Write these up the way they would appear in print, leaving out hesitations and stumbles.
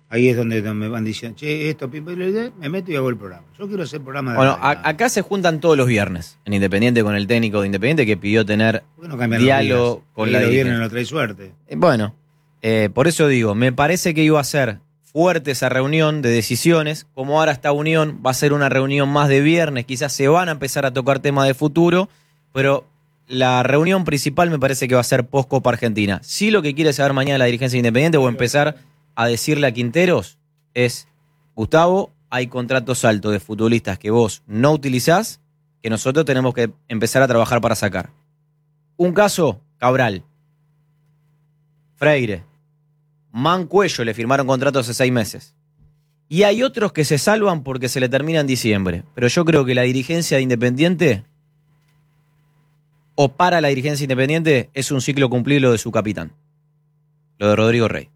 Ahí es donde me van diciendo, che, esto, me meto y hago el programa. Yo quiero hacer programa de Bueno, radio. acá se juntan todos los viernes en Independiente con el técnico de Independiente que pidió tener ¿Por qué no cambian diálogo los días? con la Los viernes dirigencia. no trae suerte. Bueno, por eso digo, me parece que iba a ser fuerte esa reunión de decisiones. Como ahora esta unión va a ser una reunión más de viernes, quizás se van a empezar a tocar temas de futuro, pero la reunión principal me parece que va a ser post-Copa Argentina. Sí, lo que quiere saber mañana la dirigencia de Independiente o empezar a decirle a Quinteros es, Gustavo, hay contratos altos de futbolistas que vos no utilizás, que nosotros tenemos que empezar a trabajar para sacar. Un caso, Cabral, Freire, Mancuello le firmaron contratos hace 6 meses. Y hay otros que se salvan porque se le termina en diciembre. Pero yo creo que la dirigencia de Independiente, o para la dirigencia independiente, es un ciclo cumplido lo de su capitán. Lo de Rodrigo Rey.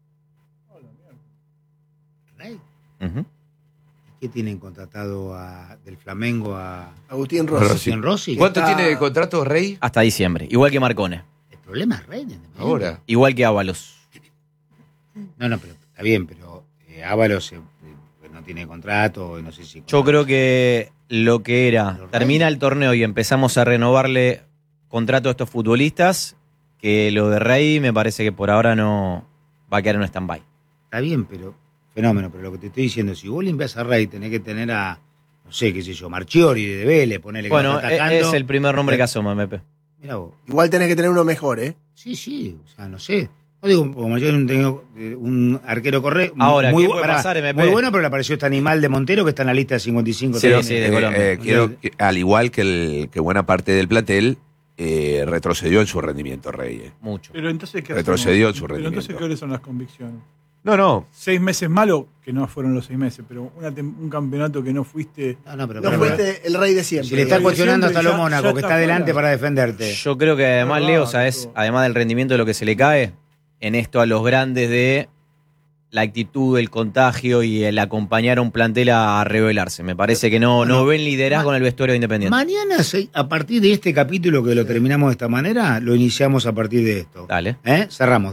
¿Rey? Uh-huh. ¿Qué tienen contratado del Flamengo a Agustín Rossi. Agustín Rossi? ¿Cuánto tiene de contrato Rey? Hasta diciembre. Igual que Marcone. El problema es Rey de Independiente. Ahora. Igual que Ábalos. No, pero está bien, pero Ábalos no tiene contrato, no sé si... Yo creo que lo que era, Pero Rey- termina el torneo y empezamos a renovarle contrato a estos futbolistas, que lo de Rey me parece que por ahora no va a quedar en un stand-by. Está bien, pero... Fenómeno, pero lo que te estoy diciendo, si vos limpias a Rey, tenés que tener a, no sé, qué sé yo, Marchiori de Vélez, ponele que Bueno, va atacando. es el primer nombre que asoma, Mepe. Mirá vos. Igual tenés que tener uno mejor, ¿eh? Sí, o sea, no sé. No digo, como Marchiori tengo un arquero correcto. Ahora, muy, ¿qué puede pasar, MP? muy bueno, pero le apareció este animal de Montero que está en la lista de 55. Sí, también. sí, de Colombia. Quiero al igual que buena parte del plantel, retrocedió en su rendimiento Rey. Mucho. Pero entonces, ¿qué Retrocedió en hacemos? su Pero rendimiento. entonces, ¿cuáles son las convicciones? No. 6 meses malo, que no fueron los 6 meses, pero un campeonato que no fuiste... No, pero No fuiste el rey de siempre. si le estás Pero cuestionando hasta siempre lo ya- Mónaco, ya que está está adelante fuera. para defenderte. Yo creo que además, Qué Leo, raro ¿sabes? todo. Además del rendimiento de lo que se le cae, en esto a los grandes de la actitud, el contagio y el acompañar a un plantel a revelarse. Me parece que no ven liderazgo en el vestuario de Independiente. Mañana, a partir de este capítulo que lo terminamos de esta manera, lo iniciamos a partir de esto. Dale. Cerramos.